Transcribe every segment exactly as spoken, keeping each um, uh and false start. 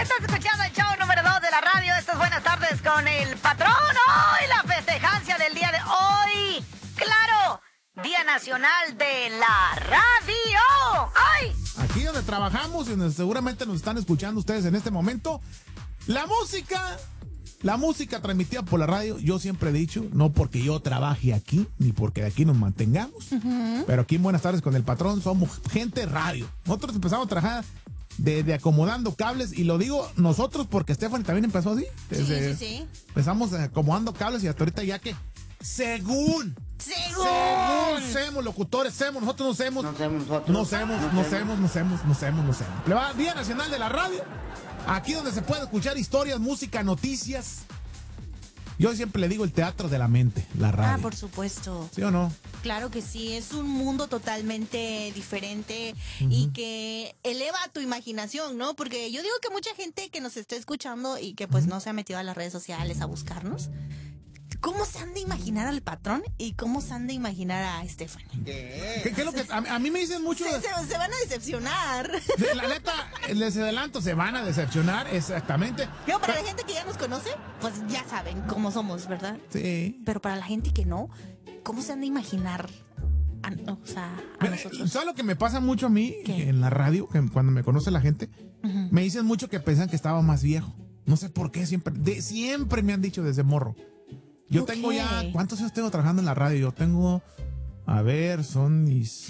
Estás escuchando el show número dos de la radio. Estas buenas tardes con el patrón. Hoy la festejancia del día de hoy. ¡Claro! Día Nacional de la Radio. ¡Ay! Aquí donde trabajamos y donde seguramente nos están escuchando ustedes en este momento, la música, la música transmitida por la radio, yo siempre he dicho, no porque yo trabaje aquí, ni porque de aquí nos mantengamos, uh-huh. pero aquí en Buenas Tardes con el Patrón somos gente radio. Nosotros empezamos a trabajar de, de acomodando cables, y lo digo nosotros porque Stephanie también empezó así. Desde, sí, sí, sí. Empezamos acomodando cables y hasta ahorita ya que, según... Según. Según semos locutores, semos, nosotros no semos. No semos nosotros. No semos, no semos, no semos, no semos, no semos. Le va Día Nacional de la Radio. Aquí donde se puede escuchar historias, música, noticias. Yo siempre le digo el teatro de la mente, la radio. Ah, por supuesto. ¿Sí o no? Claro que sí, es un mundo totalmente diferente uh-huh. y que eleva tu imaginación, ¿no? Porque yo digo que mucha gente que nos está escuchando y que pues uh-huh. no se ha metido a las redes sociales a buscarnos, ¿cómo se han de imaginar al Patrón y cómo se han de imaginar a Stephanie? ¿Qué, qué es lo que a, a mí me dicen mucho? Se, se, se van a decepcionar. La neta, les adelanto, se van a decepcionar, exactamente. Pero para Pero, la gente que ya nos conoce, pues ya saben cómo somos, ¿verdad? Sí. Pero para la gente que no, ¿cómo se han de imaginar a, o sea, a Mira, nosotros? ¿sabes lo que me pasa mucho a mí ¿Qué? En la radio? Que cuando me conoce la gente, uh-huh. me dicen mucho que piensan que estaba más viejo. No sé por qué, siempre, de, siempre me han dicho desde morro. Yo okay. tengo ya, ¿cuántos años tengo trabajando en la radio? Yo tengo, a ver, son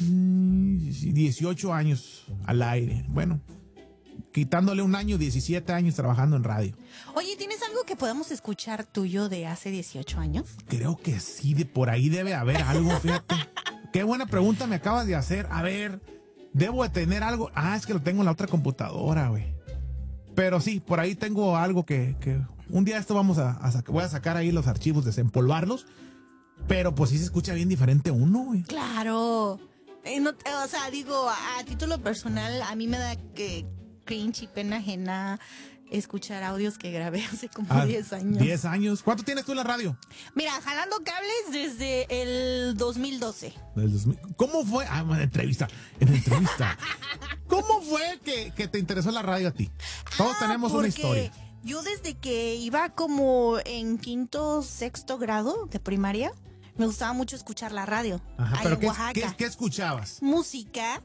dieciocho años al aire. Bueno, quitándole un año, diecisiete años trabajando en radio. Oye, ¿tienes algo que podamos escuchar tuyo de hace dieciocho años? Creo que sí, de por ahí debe haber algo, fíjate. Qué buena pregunta me acabas de hacer. A ver, debo de tener algo. Ah, es que lo tengo en la otra computadora, güey. Pero sí, por ahí tengo algo que... que un día esto vamos a, a sacar, voy a sacar ahí los archivos, desempolvarlos, pero pues sí se escucha bien diferente uno, güey. Claro. Eh, no, o sea, digo, a, a título personal, a mí me da que cringe y pena ajena escuchar audios que grabé hace como ah, diez años. diez años. ¿Cuánto tienes tú en la radio? Mira, jalando cables desde el dos mil doce. Del dos mil, ¿cómo fue? Ah, en entrevista, en entrevista. ¿Cómo fue que, que te interesó la radio a ti? Todos ah, tenemos una historia. Yo desde que iba como en quinto, sexto grado de primaria, me gustaba mucho escuchar la radio. Ajá, pero ¿qué, ¿qué, ¿qué escuchabas? Música.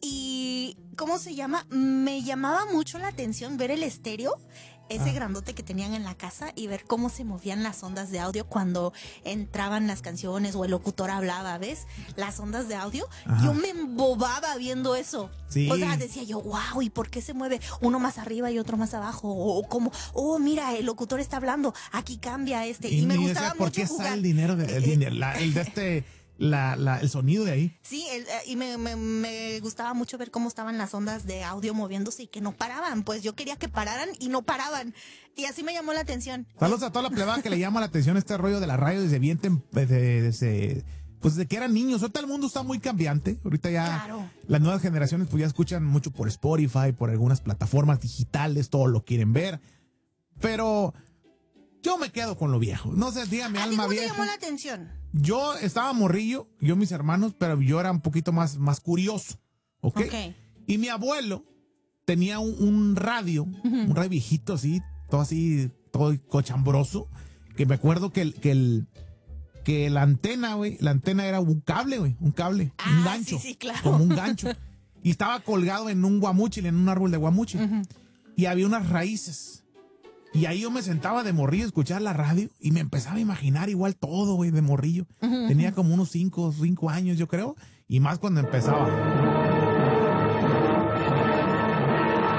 Y, ¿cómo se llama? Me llamaba mucho la atención ver el estéreo, ese ah. grandote que tenían en la casa, y ver cómo se movían las ondas de audio cuando entraban las canciones o el locutor hablaba, ¿ves? Las ondas de audio. Ajá. Yo me embobaba viendo eso. Sí. O sea, decía yo, wow, ¿y por qué se mueve uno más arriba y otro más abajo? O, o como, oh, mira, el locutor está hablando, aquí cambia este. Y, y me gustaba mucho ¿por qué jugar? sale el dinero de, el, dinero, la, el de este... La, la, el sonido de ahí. Sí, el, y me, me, me gustaba mucho ver cómo estaban las ondas de audio moviéndose y que no paraban. Pues yo quería que pararan y no paraban. Y así me llamó la atención. Saludos a toda la plebada que le llama la atención este rollo de la radio desde bien, desde, desde, pues desde que eran niños. Ahorita el mundo está muy cambiante. Ahorita ya claro. las nuevas generaciones pues ya escuchan mucho por Spotify, por algunas plataformas digitales, todo lo quieren ver. Pero yo me quedo con lo viejo. No sé, dígame, alma vieja. ¿Cómo te llamó la atención? Yo estaba morrillo, yo mis hermanos, pero yo era un poquito más, más curioso, ¿ok? okay. Y mi abuelo tenía un, un radio, uh-huh. un radio viejito así, todo así, todo cochambroso, que me acuerdo que el, que el, que la antena, güey, la antena era un cable, güey, un cable, ah, un gancho, sí, sí, claro. como un gancho. Y estaba colgado en un guamúchil, en un árbol de guamúchil. Uh-huh. Y había unas raíces. Y ahí yo me sentaba de morrillo a escuchar la radio y me empezaba a imaginar igual todo, güey, de morrillo. Uh-huh. Tenía como unos cinco, cinco años, yo creo, y más cuando empezaba.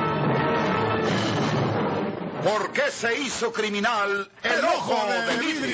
¿Por qué se hizo criminal el ojo de vidrio?